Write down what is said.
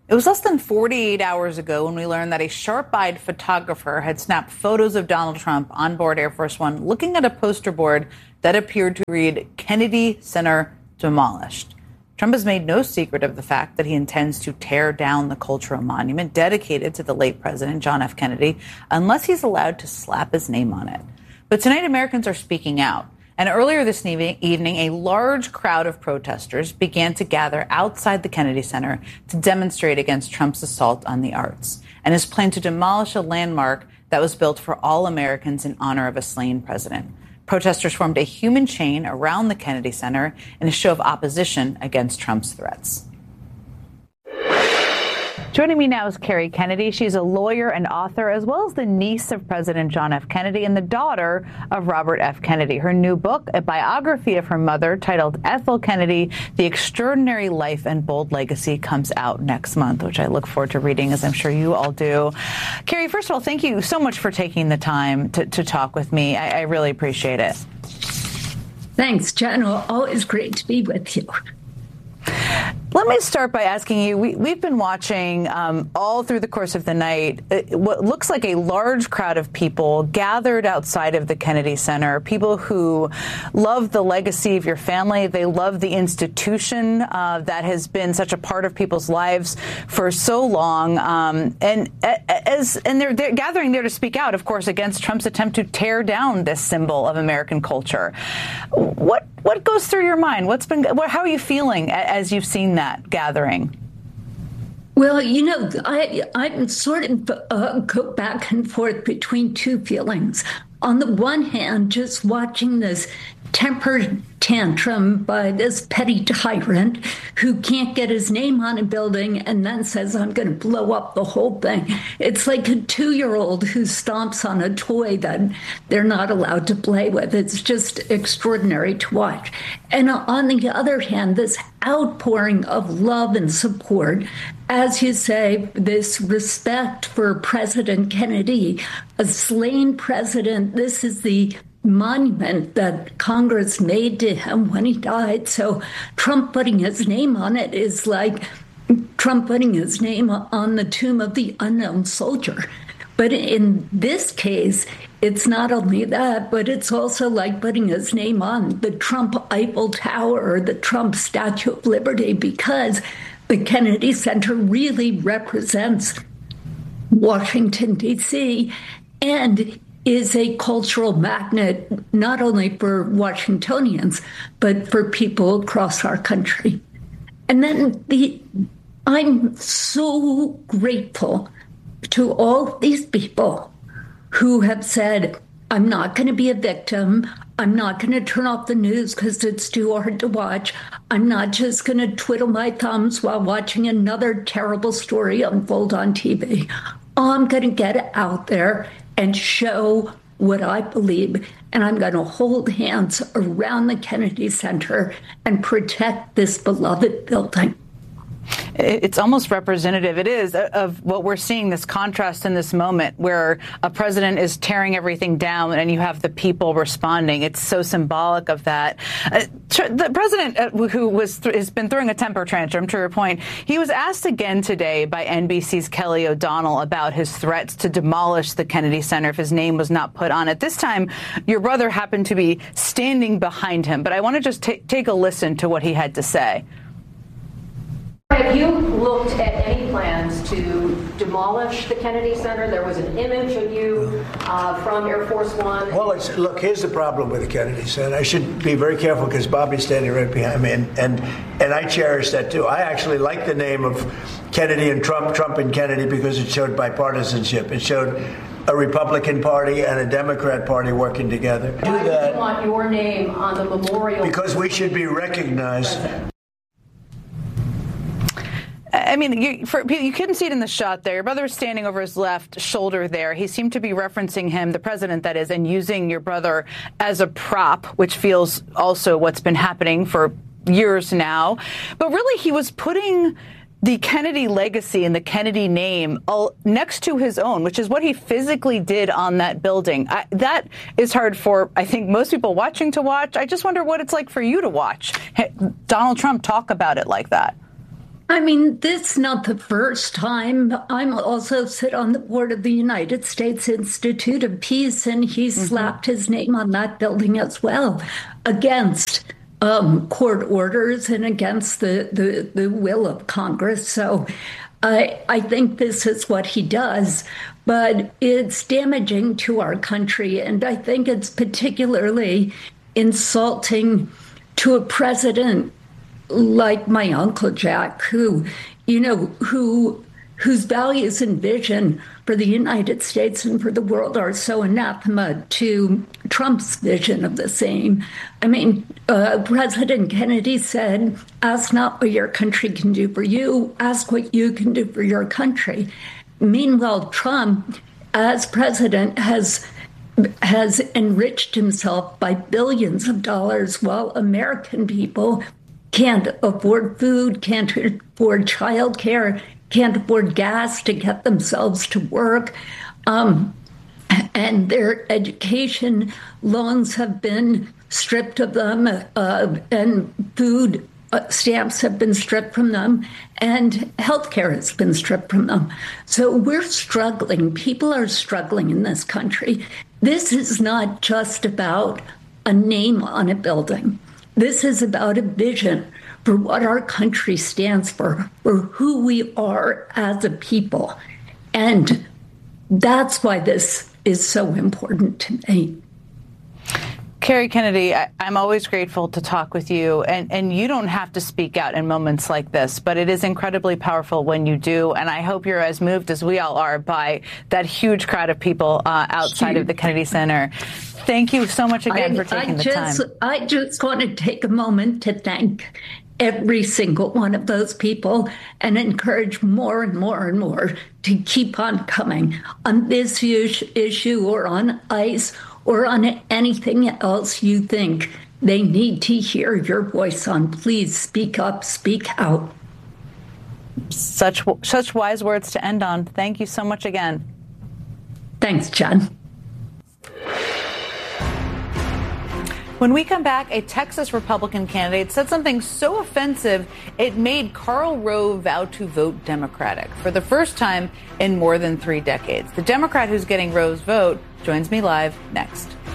It was less than 48 hours ago when we learned that a sharp-eyed photographer had snapped photos of Donald Trump on board Air Force One looking at a poster board that appeared to read Kennedy Center demolished. Trump has made no secret of the fact that he intends to tear down the cultural monument dedicated to the late President John F. Kennedy unless he's allowed to slap his name on it. But tonight, Americans are speaking out. And earlier this evening, a large crowd of protesters began to gather outside the Kennedy Center to demonstrate against Trump's assault on the arts and his plan to demolish a landmark that was built for all Americans in honor of a slain president. Protesters formed a human chain around the Kennedy Center in a show of opposition against Trump's threats. Joining me now is Kerry Kennedy. She's a lawyer and author, as well as the niece of President John F. Kennedy and the daughter of Robert F. Kennedy. Her new book, a biography of her mother titled Ethel Kennedy, The Extraordinary Life and Bold Legacy, comes out next month, which I look forward to reading, as I'm sure you all do. Kerry, first of all, thank you so much for taking the time to talk with me. I really appreciate it. Thanks, Jen. Always great to be with you. Let me start by asking you, we've been watching all through the course of the night what looks like a large crowd of people gathered outside of the Kennedy Center, people who love the legacy of your family. They love the institution that has been such a part of people's lives for so long. And they're gathering there to speak out, of course, against Trump's attempt to tear down this symbol of American culture. What goes through your mind? How are you feeling as you've seen that gathering? Well, I'm sort of go back and forth between two feelings. On the one hand, just watching this temper tantrum by this petty tyrant who can't get his name on a building and then says, I'm going to blow up the whole thing. It's like a 2-year-old who stomps on a toy that they're not allowed to play with. It's just extraordinary to watch. And on the other hand, this outpouring of love and support, as you say, this respect for President Kennedy, a slain president. This is the monument that Congress made to him when he died. So Trump putting his name on it is like Trump putting his name on the tomb of the unknown soldier. But in this case, it's not only that, but it's also like putting his name on the Trump Eiffel Tower or the Trump Statue of Liberty, because the Kennedy Center really represents Washington, D.C., and is a cultural magnet, not only for Washingtonians, but for people across our country. And then I'm so grateful to all these people who have said, I'm not going to be a victim. I'm not going to turn off the news because it's too hard to watch. I'm not just going to twiddle my thumbs while watching another terrible story unfold on TV. I'm going to get out there and show what I believe, and I'm going to hold hands around the Kennedy Center and protect this beloved building. It's almost representative, it is, of what we're seeing, this contrast in this moment where a president is tearing everything down and you have the people responding. It's so symbolic of that. The president, who has been throwing a temper tantrum, to your point, he was asked again today by NBC's Kelly O'Donnell about his threats to demolish the Kennedy Center if his name was not put on it. This time, your brother happened to be standing behind him, but I want to just take a listen to what he had to say. Have you looked at any plans to demolish the Kennedy Center? There was an image of you from Air Force One. Well, look, here's the problem with the Kennedy Center. I should be very careful because Bobby's standing right behind me, and I cherish that too. I actually like the name of Kennedy and Trump and Kennedy, because it showed bipartisanship. It showed a Republican Party and a Democrat Party working together. Why do you want your name on the memorial? Because we should be recognized. I mean, you couldn't see it in the shot there. Your brother's standing over his left shoulder there. He seemed to be referencing him, the president that is, and using your brother as a prop, which feels also what's been happening for years now. But really, he was putting the Kennedy legacy and the Kennedy name next to his own, which is what he physically did on that building. That is hard for, I think, most people watching to watch. I just wonder what it's like for you to watch Donald Trump talk about it like that. I mean, this is not the first time. I'm also sit on the board of the United States Institute of Peace, and he slapped his name on that building as well, against court orders and against the will of Congress. So I think this is what he does, but it's damaging to our country. And I think it's particularly insulting to a president like my Uncle Jack, whose values and vision for the United States and for the world are so anathema to Trump's vision of the same. I mean, President Kennedy said, ask not what your country can do for you, ask what you can do for your country. Meanwhile, Trump, as president, has enriched himself by billions of dollars while American people can't afford food, can't afford childcare, can't afford gas to get themselves to work. And their education loans have been stripped of them, and food stamps have been stripped from them, and healthcare has been stripped from them. So we're struggling. People are struggling in this country. This is not just about a name on a building. This is about a vision for what our country stands for who we are as a people. And that's why this is so important to me. Kerry Kennedy, I'm always grateful to talk with you, and you don't have to speak out in moments like this, but it is incredibly powerful when you do, and I hope you're as moved as we all are by that huge crowd of people outside of the Kennedy Center. Thank you so much again for taking the time. I just want to take a moment to thank every single one of those people and encourage more and more and more to keep on coming on this issue or on ICE or on anything else you think they need to hear your voice on. Please speak up, speak out. Such wise words to end on. Thank you so much again. Thanks, Jen. When we come back, a Texas Republican candidate said something so offensive it made Karl Rove vow to vote Democratic for the first time in more than 3 decades. The Democrat who's getting Rove's vote joins me live next.